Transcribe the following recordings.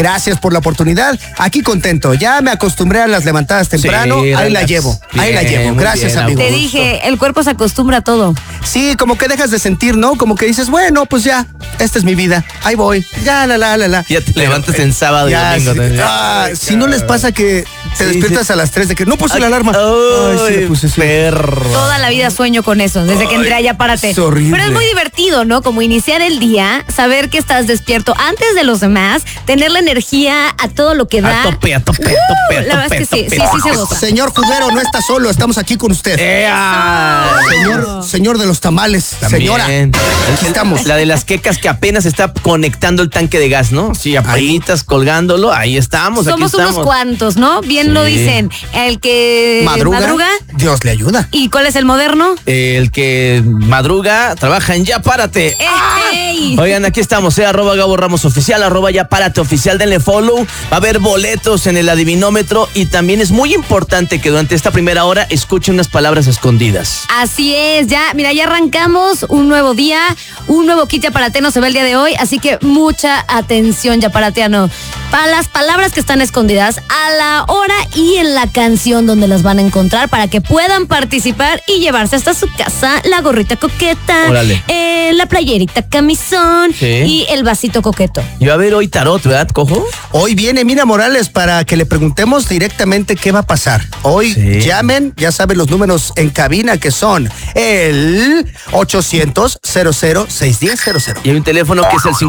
Gracias por la oportunidad. Aquí contento. Ya me acostumbré a las levantadas temprano. Sí, ahí la llevo. Gracias, amigo. Te dije, el cuerpo se acostumbra a todo. Sí, como que dejas de sentir, ¿no? Como que dices, bueno, pues ya, esta es mi vida. Ahí voy. Ya, la. Ya te levantas en sábado y domingo. Si no les pasa que te despiertas a las 3 de que no puse la alarma. Ay, sí le puse, sí. perro. Toda la vida sueño con eso, desde que entré a Ya Párate. Es horrible. Pero es muy divertido, ¿no? Como iniciar el día, saber que estás despierto antes de los demás, tener la energía a todo lo que da. A tope. La verdad es que sí se goza. Señor Judero, no está solo, estamos aquí con usted. Señor de los tamales, También. señora. Aquí estamos. La de las quecas que apenas está conectando el tanque de gas, ¿no? Sí, apenitas colgándolo, ahí estamos. Somos aquí unos estamos. cuantos, ¿no? Bien lo dicen. El que madruga. Dios le ayuda. ¿Y cuál es el moderno? El que madruga, trabaja en Ya Párate. ¡Ey! Oigan, aquí estamos, arroba Gabo Ramos Oficial, arroba Ya Párate Oficial, denle follow. Va a haber boletos en el adivinómetro y también es muy importante que durante esta primera hora escuchen unas palabras escondidas. Así es, ya arrancamos un nuevo día, un nuevo kit yaparateano se ve el día de hoy, así que mucha atención, yaparateano, para las palabras que están escondidas a la hora y en la canción donde las van a encontrar para que puedan participar y llevarse hasta su casa la gorrita coqueta, la playerita camisón y el vasito coqueto. Y va a haber hoy tarot, ¿verdad, Cojo? Hoy viene Mina Morales para que le preguntemos directamente qué va a pasar. Hoy llamen, ya saben los números en cabina que son el 800-00-6100. Y hay un teléfono que es el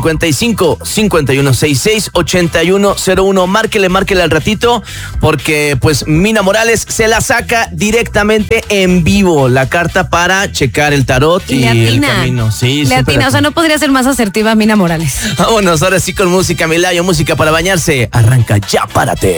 55-5166-8101. Márquele al ratito porque pues Mina Morales se la saca directamente en vivo la carta para checar el tarot y el camino. Sí, le atina, o sea, no podría ser más asertiva Mina Morales. Vámonos, ahora sí con música, Milayo, música para bañarse. Arranca Ya Párate.